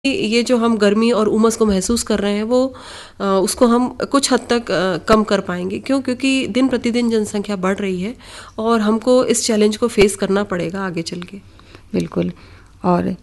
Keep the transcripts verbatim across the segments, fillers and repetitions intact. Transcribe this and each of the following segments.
ये जो हम गर्मी और उमस को महसूस कर रहे हैं वो अ, उसको हम कुछ हद तक अ, कम कर पाएंगे। क्यों? क्योंकि दिन प्रतिदिन जनसंख्या बढ़ रही है और हमको इस चैलेंज को फेस करना पड़ेगा आगे चल के। बिल्कुल। और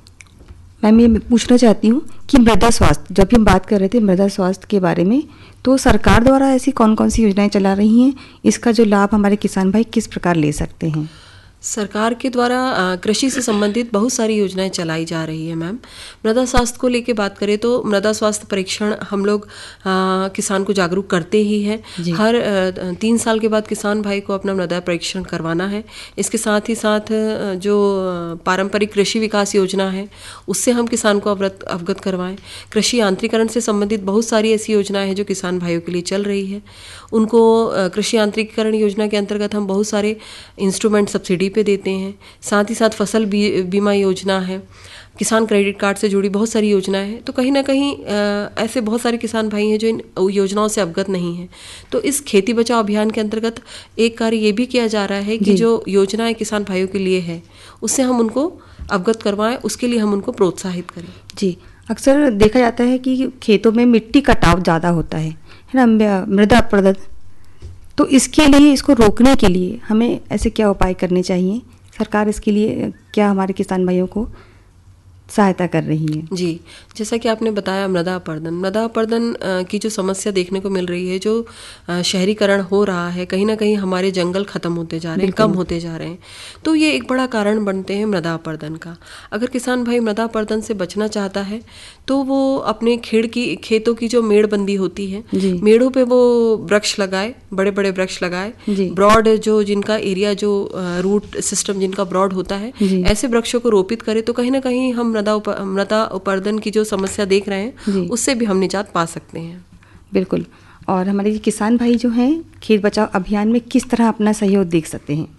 मैम ये पूछना चाहती हूँ कि मृदा स्वास्थ्य, जब भी हम बात कर रहे थे मृदा स्वास्थ्य के बारे में, तो सरकार द्वारा ऐसी कौन कौन सी योजनाएं चला रही हैं, इसका जो लाभ हमारे किसान भाई किस प्रकार ले सकते हैं? सरकार के द्वारा अ, कृषि से संबंधित बहुत सारी योजनाएं चलाई जा रही है मैम। मृदा स्वास्थ्य को लेके बात करें तो मृदा स्वास्थ्य परीक्षण हम लोग अ, किसान को जागरूक करते ही हैं। हर अ, तीन साल के बाद किसान भाई को अपना मृदा परीक्षण करवाना है। इसके साथ ही साथ अ, जो पारंपरिक कृषि विकास योजना है उससे हम किसान को अवगत अवगत करवाएं। कृषि यांत्रिकरण से संबंधित बहुत सारी ऐसी योजनाएं हैं जो किसान भाइयों के लिए चल रही है। उनको अ, कृषि यांत्रिकरण योजना के अंतर्गत हम बहुत सारे इंस्ट्रूमेंट सब्सिडी पे देते हैं। साथ ही साथ फसल बी, बीमा योजना है, किसान क्रेडिट कार्ड से जुड़ी बहुत सारी योजनाएं हैं। तो कहीं ना कहीं आ, ऐसे बहुत सारे किसान भाई हैं जो इन योजनाओं से अवगत नहीं हैं। तो इस खेती बचाओ अभियान के अंतर्गत एक कार्य ये भी किया जा रहा है कि जो योजनाएं किसान भाइयों के लिए है उससे हम उनको अवगत करवाएं, उसके लिए हम उनको प्रोत्साहित करें। जी, अक्सर देखा जाता है कि खेतों में मिट्टी कटाव ज़्यादा होता है है ना, मृदा अपरदन। तो इसके लिए, इसको रोकने के लिए हमें ऐसे क्या उपाय करने चाहिए? सरकार इसके लिए क्या हमारे किसान भाइयों को सहायता कर रही है? जी, जैसा कि आपने बताया मृदा अपरदन मृदा अपरदन की जो समस्या देखने को मिल रही है, जो शहरीकरण हो रहा है, कहीं ना कहीं हमारे जंगल खत्म होते जा रहे हैं, कम होते जा रहे हैं। तो ये एक बड़ा कारण बनते हैं मृदा अपरदन का। अगर किसान भाई मृदा अपरदन से बचना चाहता है तो वो अपने खेड़ की खेतों की जो मेड़बंदी होती है, मेड़ों पे वो वृक्ष लगाए, बड़े बड़े वृक्ष लगाए, ब्रॉड जो जिनका एरिया, जो रूट सिस्टम जिनका ब्रॉड होता है, ऐसे वृक्षों को रोपित करे तो कहीं ना कहीं हम मृदा उप, मृदा अपरदन की जो समस्या देख रहे हैं उससे भी हम निजात पा सकते हैं। बिल्कुल। और हमारे किसान भाई जो हैं खेत बचाओ अभियान में किस तरह अपना सहयोग देख सकते हैं?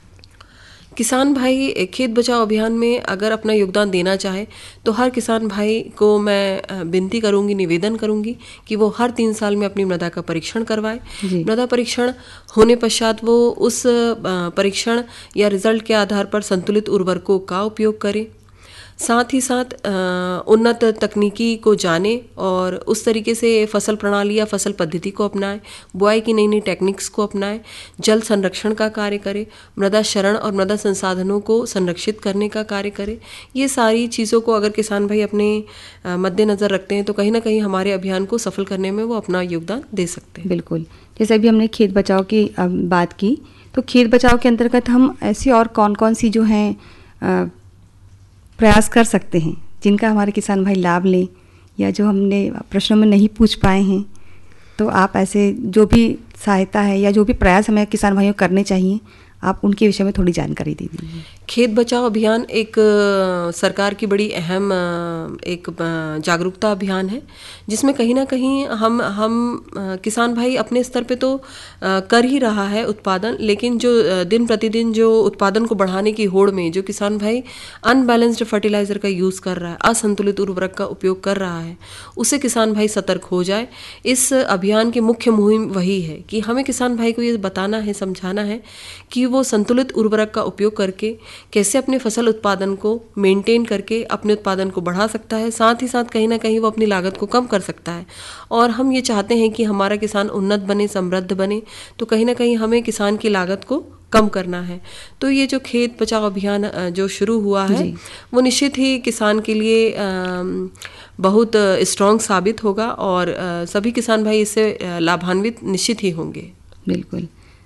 किसान भाई खेत बचाओ अभियान में अगर अपना योगदान देना चाहे तो हर किसान भाई को मैं विनती करूंगी, निवेदन करूंगी कि वो हर तीन साल में अपनी मृदा का परीक्षण करवाए। मृदा परीक्षण होने पश्चात वो उस परीक्षण या रिजल्ट के आधार पर संतुलित उर्वरकों का उपयोग करें। साथ ही साथ उन्नत तकनीकी को जाने और उस तरीके से फसल प्रणाली या फसल पद्धति को अपनाएं, बुआई की नई नई टेक्निक्स को अपनाएं, जल संरक्षण का कार्य करें, मृदा क्षरण और मृदा संसाधनों को संरक्षित करने का कार्य करें। ये सारी चीज़ों को अगर किसान भाई अपने मद्देनज़र रखते हैं तो कहीं ना कहीं हमारे अभियान को सफल करने में वो अपना योगदान दे सकते हैं। बिल्कुल। जैसे अभी हमने खेत बचाओ की बात की, तो खेत बचाओ के अंतर्गत हम ऐसी और कौन कौन सी जो हैं प्रयास कर सकते हैं जिनका हमारे किसान भाई लाभ लें, या जो हमने प्रश्नों में नहीं पूछ पाए हैं, तो आप ऐसे जो भी सहायता है या जो भी प्रयास हमें किसान भाइयों को करने चाहिए, आप उनके विषय में थोड़ी जानकारी दे दीजिए। खेत बचाओ अभियान एक सरकार की बड़ी अहम एक जागरूकता अभियान है जिसमें कहीं ना कहीं हम हम किसान भाई अपने स्तर पे तो कर ही रहा है उत्पादन, लेकिन जो दिन प्रतिदिन जो उत्पादन को बढ़ाने की होड़ में जो किसान भाई अनबैलेंस्ड फर्टिलाइजर का यूज़ कर रहा है, असंतुलित उर्वरक का उपयोग कर रहा है, उससे किसान भाई सतर्क हो जाए। इस अभियान की मुख्य मुहिम वही है कि हमें किसान भाई को ये बताना है, समझाना है कि वो संतुलित उर्वरक का उपयोग करके कैसे अपने फसल उत्पादन को मेंटेन करके अपने उत्पादन को बढ़ा सकता है। साथ ही साथ कहीं ना कहीं वो अपनी लागत को कम कर सकता है। और हम ये चाहते हैं कि हमारा किसान उन्नत बने, समृद्ध बने, तो कहीं ना कहीं हमें किसान की लागत को कम करना है। तो ये जो खेत बचाओ अभियान जो शुरू हुआ है वो निश्चित ही किसान के लिए बहुत स्ट्रॉन्ग साबित होगा और सभी किसान भाई इससे लाभान्वित निश्चित ही होंगे। बिल्कुल।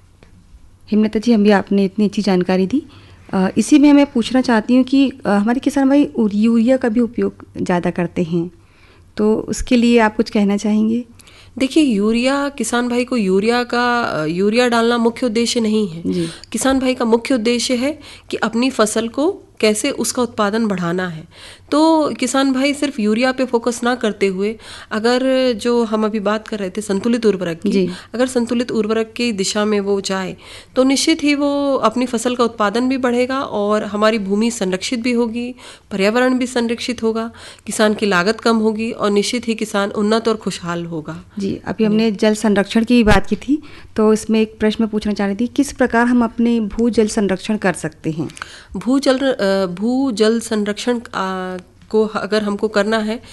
हिमलता जी, हम भी आपने इतनी अच्छी जानकारी दी। आ, इसी में मैं पूछना चाहती हूँ कि आ, हमारे किसान भाई यूरिया का भी उपयोग ज़्यादा करते हैं, तो उसके लिए आप कुछ कहना चाहेंगे? देखिए, यूरिया, किसान भाई को यूरिया का यूरिया डालना मुख्य उद्देश्य नहीं है। किसान भाई का मुख्य उद्देश्य है कि अपनी फसल को कैसे उसका उत्पादन बढ़ाना है। तो किसान भाई सिर्फ यूरिया पे फोकस ना करते हुए, अगर जो हम अभी बात कर रहे थे संतुलित उर्वरक की, अगर संतुलित उर्वरक की दिशा में वो जाए तो निश्चित ही वो अपनी फसल का उत्पादन भी बढ़ेगा और हमारी भूमि संरक्षित भी होगी, पर्यावरण भी संरक्षित होगा, किसान की लागत कम होगी और निश्चित ही किसान उन्नत और खुशहाल होगा। जी, अभी हमने जल संरक्षण की बात की थी, तो इसमें एक प्रश्न पूछना चाह रही थी, किस प्रकार हम अपने भू जल संरक्षण कर सकते हैं? भू जल भू जल संरक्षण को अगर हमको करना है